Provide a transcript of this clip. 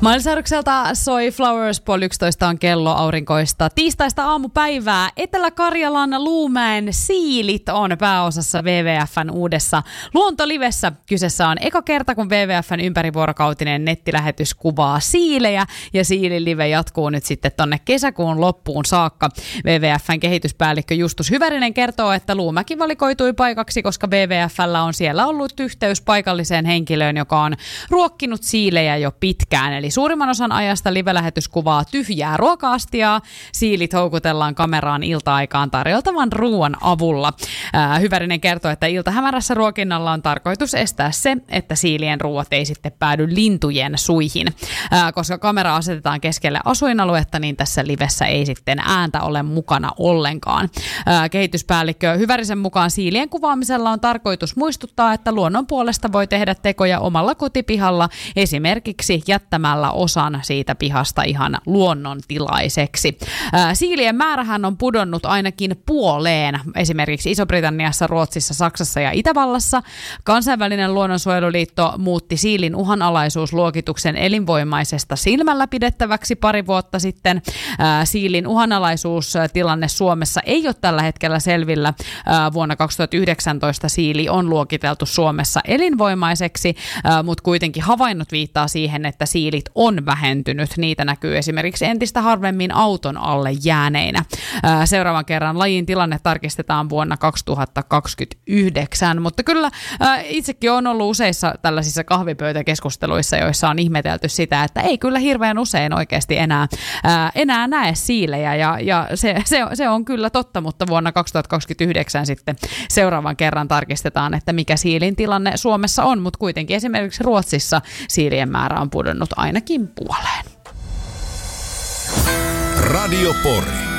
Maailmansairukselta soi Flowers, puoli 11 on kello aurinkoista. Tiistaista aamupäivää Etelä-Karjalan Luumäen siilit on pääosassa WWF:n uudessa luontolivessä. Kyseessä on eka kerta, kun WWF:n ympärivuorokautinen nettilähetys kuvaa siilejä, ja siililive jatkuu nyt sitten tonne kesäkuun loppuun saakka. WWF:n kehityspäällikkö Justus Hyvärinen kertoo, että Luumäki valikoitui paikaksi, koska WWF:llä on siellä ollut yhteys paikalliseen henkilöön, joka on ruokkinut siilejä jo pitkään. Eli suurimman osan ajasta live-lähetys kuvaa tyhjää ruoka-astiaa. Siilit houkutellaan kameraan ilta-aikaan tarjoltavan ruoan avulla. Hyvärinen kertoo, että iltahämärässä ruokinnalla on tarkoitus estää se, että siilien ruoat ei sitten päädy lintujen suihin. Koska kamera asetetaan keskelle asuinaluetta, niin tässä livessä ei sitten ääntä ole mukana ollenkaan. Kehityspäällikkö Hyvärisen mukaan siilien kuvaamisella on tarkoitus muistuttaa, että luonnon puolesta voi tehdä tekoja omalla kotipihalla, esimerkiksi jättämällä osan siitä pihasta ihan luonnontilaiseksi. Siilien määrähän on pudonnut ainakin puoleen, esimerkiksi Iso-Britanniassa, Ruotsissa, Saksassa ja Itävallassa. Kansainvälinen luonnonsuojeluliitto muutti siilin uhanalaisuusluokituksen elinvoimaisesta silmällä pidettäväksi pari vuotta sitten. Siilin uhanalaisuustilanne Suomessa ei ole tällä hetkellä selvillä. Vuonna 2019 siili on luokiteltu Suomessa elinvoimaiseksi, mutta kuitenkin havainnot viittaa siihen, että siilit on vähentynyt. Niitä näkyy esimerkiksi entistä harvemmin auton alle jääneinä. Seuraavan kerran lajin tilanne tarkistetaan vuonna 2029, mutta kyllä itsekin on ollut useissa tällaisissa kahvipöytäkeskusteluissa, joissa on ihmetelty sitä, että ei kyllä hirveän usein oikeasti enää näe siilejä, ja se on kyllä totta, mutta vuonna 2029 sitten seuraavan kerran tarkistetaan, että mikä siilin tilanne Suomessa on, mutta kuitenkin esimerkiksi Ruotsissa siilien määrä on pudonnut ainakin puoleen. Radio Pori.